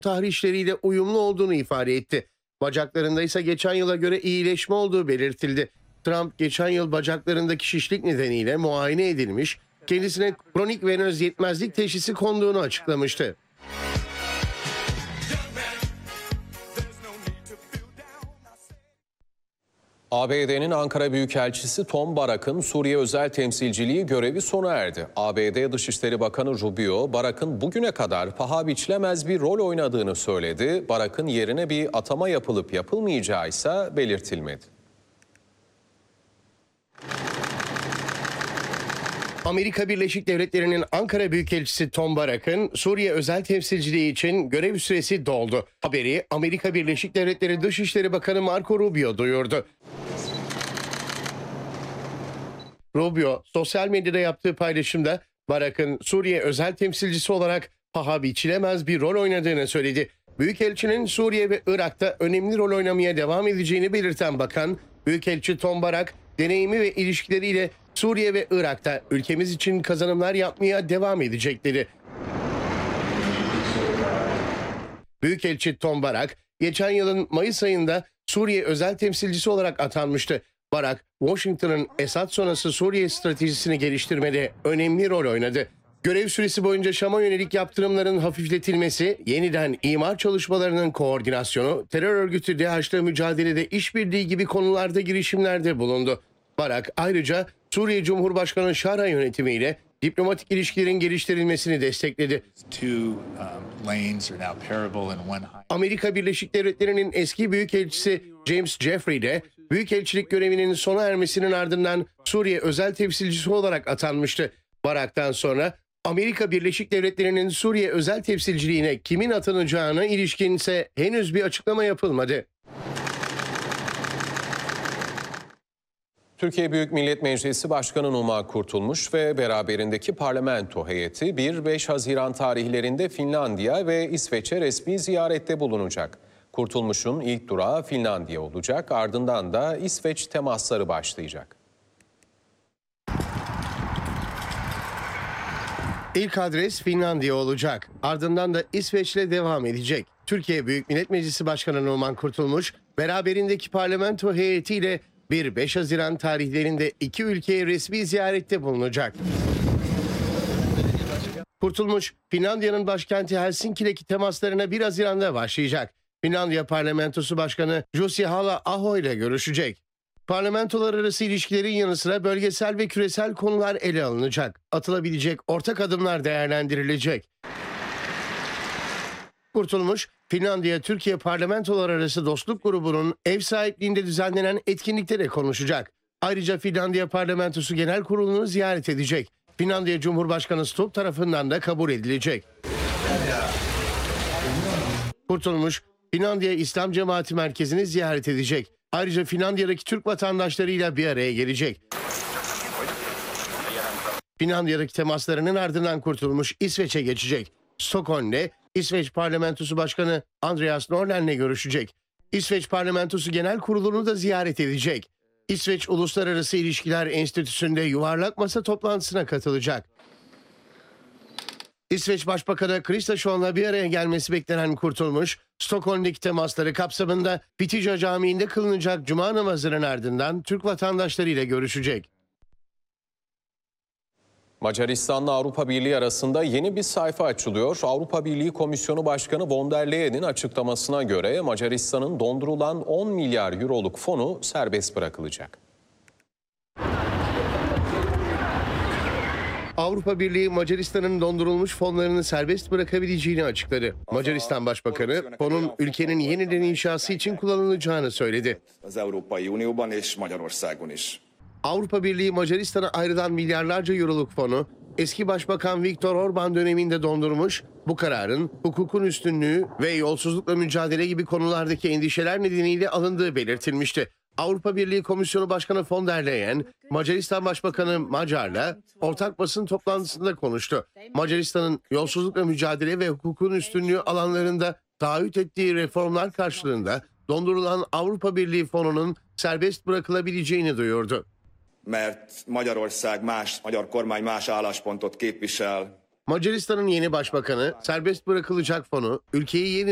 tahrişleriyle uyumlu olduğunu ifade etti. Bacaklarında ise geçen yıla göre iyileşme olduğu belirtildi. Trump geçen yıl bacaklarındaki şişlik nedeniyle muayene edilmiş, kendisine kronik venöz yetmezlik teşhisi konduğunu açıklamıştı. ABD'nin Ankara Büyükelçisi Tom Barak'ın Suriye özel temsilciliği görevi sona erdi. ABD Dışişleri Bakanı Rubio, Barak'ın bugüne kadar paha biçilemez bir rol oynadığını söyledi. Barak'ın yerine bir atama yapılıp yapılmayacağı ise belirtilmedi. Amerika Birleşik Devletleri'nin Ankara Büyükelçisi Tom Barak'ın Suriye özel temsilciliği için görev süresi doldu. Haberi Amerika Birleşik Devletleri Dışişleri Bakanı Marco Rubio duyurdu. Rubio sosyal medyada yaptığı paylaşımda Barak'ın Suriye özel temsilcisi olarak paha biçilemez bir rol oynadığını söyledi. Büyükelçinin Suriye ve Irak'ta önemli rol oynamaya devam edeceğini belirten bakan, Büyükelçi Tom Barak deneyimi ve ilişkileriyle Suriye ve Irak'ta ülkemiz için kazanımlar yapmaya devam edecek dedi. Büyükelçi Tom Barak, geçen yılın Mayıs ayında Suriye özel temsilcisi olarak atanmıştı. Barak, Washington'ın Esad sonrası Suriye stratejisini geliştirmede önemli rol oynadı. Görev süresi boyunca Şam'a yönelik yaptırımların hafifletilmesi, yeniden imar çalışmalarının koordinasyonu, terör örgütü DAEŞ'le mücadelede işbirliği gibi konularda girişimlerde bulundu. Barak ayrıca Suriye Cumhurbaşkanı Şara yönetimiyle diplomatik ilişkilerin geliştirilmesini destekledi. Amerika Birleşik Devletleri'nin eski büyükelçisi James Jeffrey de büyükelçilik görevinin sona ermesinin ardından Suriye özel temsilcisi olarak atanmıştı. Barak'tan sonra Amerika Birleşik Devletleri'nin Suriye özel temsilciliğine kimin atanacağına ilişkin ise henüz bir açıklama yapılmadı. Türkiye Büyük Millet Meclisi Başkanı Numan Kurtulmuş ve beraberindeki parlamento heyeti 1-5 Haziran tarihlerinde Finlandiya ve İsveç'e resmi ziyarette bulunacak. Kurtulmuş'un ilk durağı Finlandiya olacak, ardından da İsveç temasları başlayacak. İlk adres Finlandiya olacak, ardından da İsveç'le devam edecek. Türkiye Büyük Millet Meclisi Başkanı Numan Kurtulmuş, beraberindeki parlamento heyetiyle 1-5 Haziran tarihlerinde iki ülkeye resmi ziyarette bulunacak. Kurtulmuş, Finlandiya'nın başkenti Helsinki'deki temaslarına 1 Haziran'da başlayacak. Finlandiya Parlamentosu Başkanı Jussi Halla-aho ile görüşecek. Parlamentolar arası ilişkilerin yanı sıra bölgesel ve küresel konular ele alınacak. Atılabilecek ortak adımlar değerlendirilecek. Kurtulmuş, Finlandiya-Türkiye Parlamentolar Arası Dostluk Grubu'nun ev sahipliğinde düzenlenen etkinlikte de konuşacak. Ayrıca Finlandiya Parlamentosu Genel Kurulu'nu ziyaret edecek. Finlandiya Cumhurbaşkanı Stubb tarafından da kabul edilecek. Kurtulmuş, Finlandiya İslam Cemaati Merkezi'ni ziyaret edecek. Ayrıca Finlandiya'daki Türk vatandaşlarıyla bir araya gelecek. Finlandiya'daki temaslarının ardından Kurtulmuş İsveç'e geçecek. Stockholm'de İsveç Parlamentosu Başkanı Andreas Norlend'le görüşecek. İsveç Parlamentosu Genel Kurulu'nu da ziyaret edecek. İsveç Uluslararası İlişkiler Enstitüsü'nde yuvarlak masa toplantısına katılacak. İsveç Başbakanı Kristersson'la bir araya gelmesi beklenen Kurtulmuş, Stockholm'deki temasları kapsamında Pitija Camii'nde kılınacak Cuma namazının ardından Türk vatandaşlarıyla görüşecek. Macaristan'la Avrupa Birliği arasında yeni bir sayfa açılıyor. Avrupa Birliği Komisyonu Başkanı von der Leyen'in açıklamasına göre Macaristan'ın dondurulan 10 milyar euroluk fonu serbest bırakılacak. Avrupa Birliği Macaristan'ın dondurulmuş fonlarını serbest bırakabileceğini açıkladı. Macaristan Başbakanı fonun ülkenin yeniden inşası için kullanılacağını söyledi. Avrupa Birliği Macaristan'a ayrılan milyarlarca euroluk fonu eski Başbakan Viktor Orban döneminde dondurmuş, bu kararın hukukun üstünlüğü ve yolsuzlukla mücadele gibi konulardaki endişeler nedeniyle alındığı belirtilmişti. Avrupa Birliği Komisyonu Başkanı von der Leyen, Macaristan Başbakanı Macar'la ortak basın toplantısında konuştu. Macaristan'ın yolsuzlukla mücadele ve hukukun üstünlüğü alanlarında taahhüt ettiği reformlar karşılığında dondurulan Avrupa Birliği fonunun serbest bırakılabileceğini duyurdu. Mert Magyarország magyar kormány más álláspontot képvisel. Macaristan'ın yeni başbakanı serbest bırakılacak fonu ülkeyi yeni